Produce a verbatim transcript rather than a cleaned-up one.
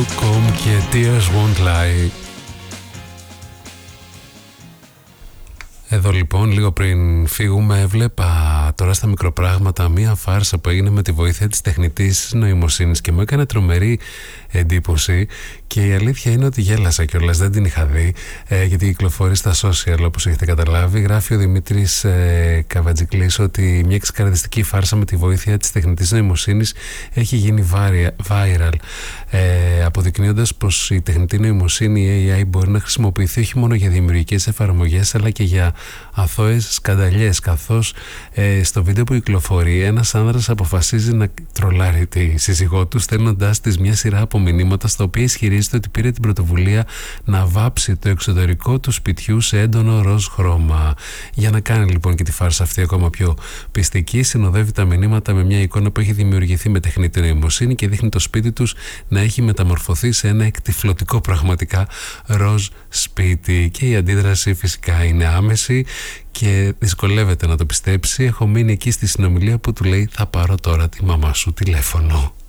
Luke Combs και Tears Won't Lie. Εδώ λοιπόν, λίγο πριν φύγουμε, έβλεπα τώρα στα μικροπράγματα μία φάρσα που έγινε με τη βοήθεια της τεχνητής νοημοσύνης και μου έκανε τρομερή εντύπωση, και η αλήθεια είναι ότι γέλασα κιόλας, δεν την είχα δει, ε, γιατί κυκλοφορεί στα social όπως έχετε καταλάβει. Γράφει ο Δημήτρης ε, Καβατζικλής ότι μια εξκαρδιστική φάρσα με τη βοήθεια της τεχνητής νοημοσύνης έχει γίνει viral, ε, αποδεικνύοντας πως η τεχνητή νοημοσύνη, η έι άι, μπορεί να χρησιμοποιηθεί όχι μόνο για δημιουργικές εφαρμογές αλλά και για αθώες σκανταλιές, καθώς ε, στο βίντεο που κυκλοφορεί ένας άνδρας αποφασίζει να τρολάρει τη σύζυγό του, στέλνοντάς της μια σειρά από μηνύματα στα οποία ισχυρίζεται ότι πήρε την πρωτοβουλία να βάψει το εξωτερικό του σπιτιού σε έντονο ροζ χρώμα. Για να κάνει λοιπόν και τη φάρσα αυτή ακόμα πιο πιστική, συνοδεύει τα μηνύματα με μια εικόνα που έχει δημιουργηθεί με τεχνητή νοημοσύνη και δείχνει το σπίτι τους να έχει μεταμορφωθεί σε ένα εκτυφλωτικό πραγματικά ροζ σπίτι, και η αντίδραση φυσικά είναι άμεση και δυσκολεύεται να το πιστέψει. Έχω μείνει εκεί στη συνομιλία που του λέει «Θα πάρω τώρα τη μαμά σου τηλέφωνο».